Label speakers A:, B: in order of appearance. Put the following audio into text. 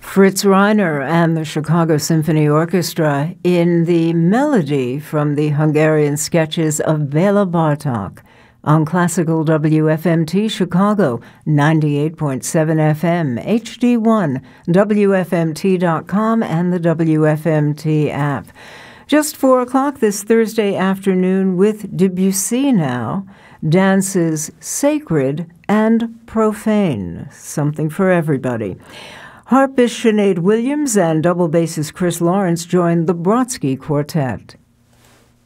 A: Fritz Reiner and the Chicago Symphony Orchestra in the melody from the Hungarian sketches of Bela Bartok on Classical WFMT Chicago, 98.7 FM, HD1, WFMT.com, and the WFMT app. Just 4 o'clock this Thursday afternoon with Debussy now. Dances sacred and profane, something for everybody. Harpist Sinead Williams and double bassist Chris Lawrence joined the Brodsky Quartet.